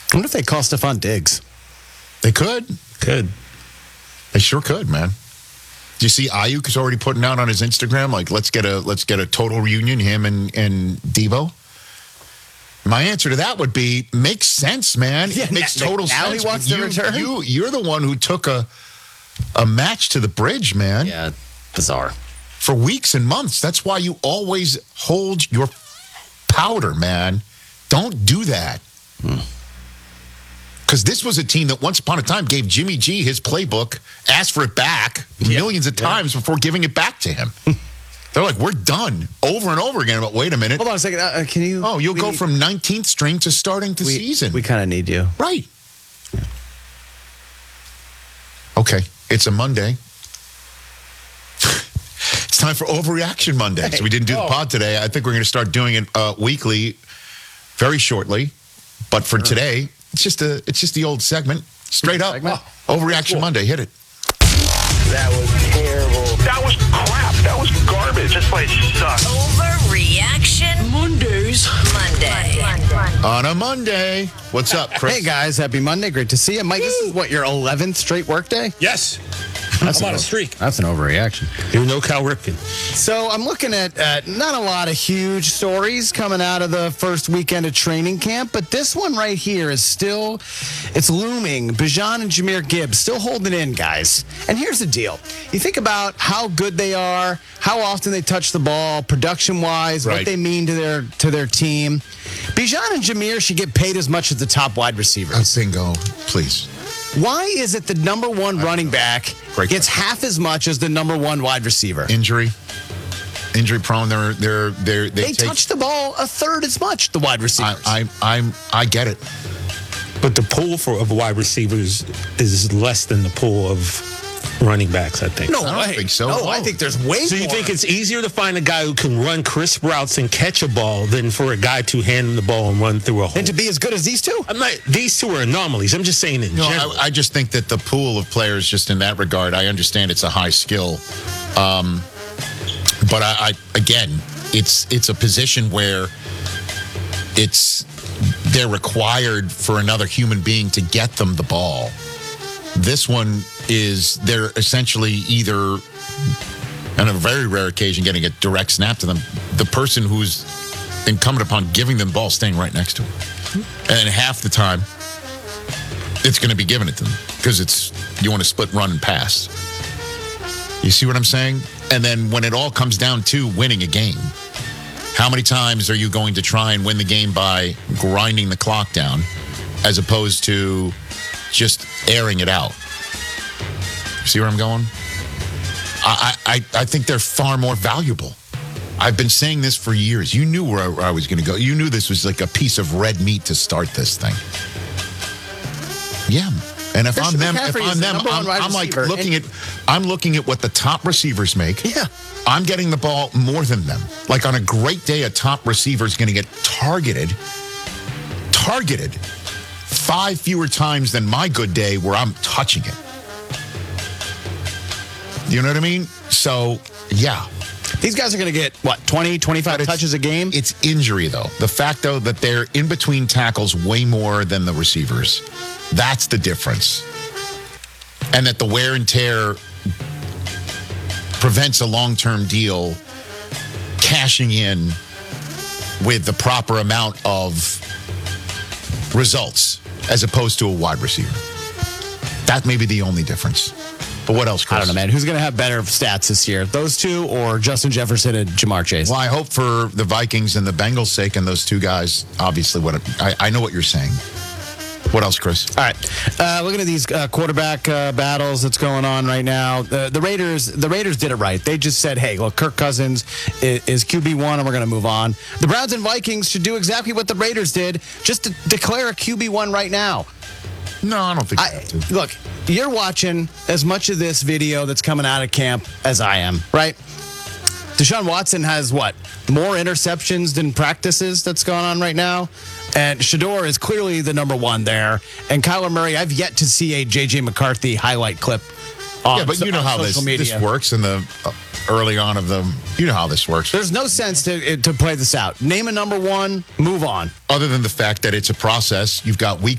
I wonder if they call Stephon Diggs. They could. Could. They sure could, man. Do you see Ayuk is already putting out on his Instagram, like, let's get a total reunion, him and Deebo? My answer to that would be, makes sense, man. Yeah, it makes total now sense. he wants to return? You're the one who took a match to the bridge, man. Yeah, bizarre. For weeks and months. That's why you always hold your powder, man. Don't do that. Because this was a team that once upon a time gave Jimmy G his playbook, asked for it back millions of times before giving it back to him. They're like, we're done over and over again. But wait a minute. Hold on a second. Can you? Oh, you'll go from 19th string to starting the season. We kind of need you. Right. Okay. It's a Monday. It's time for Overreaction Monday. So we didn't do the pod today. I think we're going to start doing it weekly very shortly. But for today, it's just the old segment. Straight up. Overreaction Monday. Hit it. That was terrible. That was crap. That was garbage. This place sucks. Overreaction Mondays. Monday. On a Monday. What's up, Chris? Hey, guys. Happy Monday. Great to see you. Mike, this is what, your 11th straight workday? Yes. That's I'm on a streak. That's an overreaction. You know Cal Ripken. So I'm looking at not a lot of huge stories coming out of the first weekend of training camp, but this one right here is still, it's looming. Bijan and Jahmyr Gibbs still holding in, guys. And here's the deal. You think about how good they are, how often they touch the ball, production-wise, what they mean to their team. Bijan and Jahmyr should get paid as much as the top wide receivers. Bingo, please. Why is it the number one running back gets half as much as the number one wide receiver? Injury prone. They touch the ball a third as much, the wide receivers. I get it. But the pool of wide receivers is less than the pool of running backs, I think. No, I don't think so. No, I think there's way more. So you think it's easier to find a guy who can run crisp routes and catch a ball than for a guy to hand the ball and run through a hole? And to be as good as these two? These two are anomalies. I'm just saying in general. I just think that the pool of players, just in that regard, I understand it's a high skill. But again, it's a position where they're required for another human being to get them the ball. This one is they're essentially either, on a very rare occasion, getting a direct snap to them, the person who's incumbent upon giving them the ball staying right next to them. And half the time, it's going to be giving it to them because you want to split run and pass. You see what I'm saying? And then when it all comes down to winning a game, how many times are you going to try and win the game by grinding the clock down as opposed to just airing it out? See where I'm going? I think they're far more valuable. I've been saying this for years. You knew where I was going to go. You knew this was like a piece of red meat to start this thing. Yeah. And if I'm them, I'm like looking at what the top receivers make. Yeah. I'm getting the ball more than them. Like on a great day, a top receiver is going to get targeted 5 fewer times than my good day where I'm touching it. You know what I mean? So, yeah. These guys are going to get, 20, 25 touches a game? It's injury, though. The fact, though, that they're in between tackles way more than the receivers. That's the difference. And that the wear and tear prevents a long-term deal cashing in with the proper amount of results as opposed to a wide receiver. That may be the only difference. But what else, Chris? I don't know, man. Who's going to have better stats this year? Those two or Justin Jefferson and Jamar Chase? Well, I hope for the Vikings and the Bengals' sake and those two guys, obviously, I know what you're saying. What else, Chris? All right. Looking at these quarterback battles that's going on right now, the Raiders did it right. They just said, hey, look, Kirk Cousins is QB1 and we're going to move on. The Browns and Vikings should do exactly what the Raiders did, just to declare a QB1 right now. No, I don't think Look, you're watching as much of this video that's coming out of camp as I am, right? Deshaun Watson has more interceptions than practices that's going on right now. And Shador is clearly the number one there. And Kyler Murray, I've yet to see a J.J. McCarthy highlight clip on but you know how this works in the early on of the, you know how this works. There's no sense to play this out. Name a number one, move on. Other than the fact that it's a process, you've got weeks